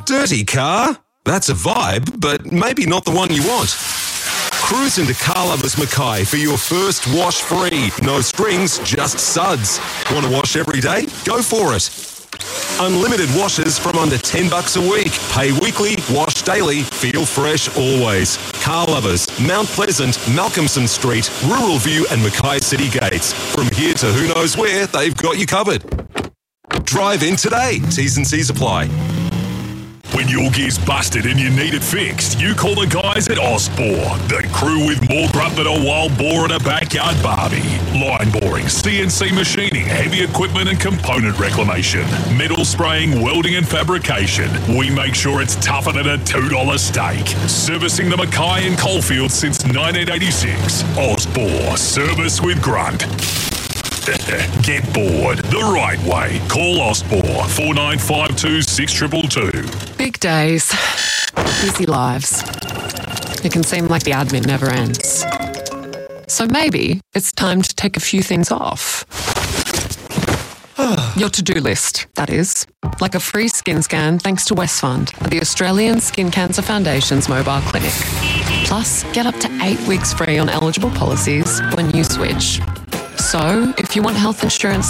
Dirty car? That's a vibe, but maybe not the one you want. Cruise into Car Lovers Mackay for your first wash free. No strings, just suds. Want to wash every day? Go for it. Unlimited washes from under $10 a week. Pay weekly, wash daily, feel fresh always. Car Lovers, Mount Pleasant, Malcolmson Street, Rural View and Mackay City Gates. From here to who knows where, they've got you covered. Drive in today. T's and C's apply. When your gear's busted and you need it fixed, you call the guys at Osbor, the crew with more grunt than a wild boar at a backyard barbie. Line boring, CNC machining, heavy equipment and component reclamation, metal spraying, welding and fabrication. We make sure it's tougher than a $2 steak. Servicing the Mackay and Coalfield since 1986. Osbor, service with grunt. Get bored the right way. Call Osbor 4952 6222. Big days, busy lives. It can seem like the admin never ends. So maybe it's time to take a few things off. Your to-do list, that is. Like a free skin scan thanks to Westfund at the Australian Skin Cancer Foundation's mobile clinic. Plus, get up to 8 weeks free on eligible policies when you switch. So, if you want health insurance